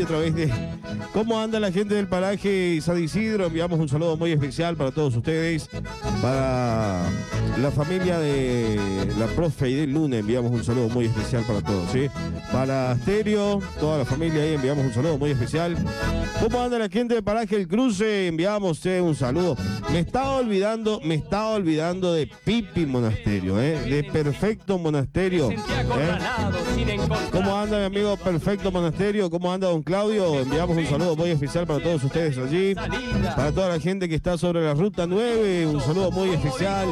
radio a través de... ¿Cómo anda la gente del paraje San Isidro? Enviamos un saludo muy especial para todos ustedes. Para la familia de la profe y del Luna enviamos un saludo muy especial para todos, ¿sí? Para Asterio, toda la familia ahí enviamos un saludo muy especial. ¿Cómo anda la gente del paraje El Cruce? Enviamos un saludo. Me estaba olvidando de Pipi Monasterio, de Perfecto Monasterio. ¿Cómo anda mi amigo Perfecto Monasterio? ¿Cómo anda don Claudio? Enviamos un saludo muy especial para todos ustedes allí. Para toda la gente que está sobre la ruta 9, un saludo muy especial.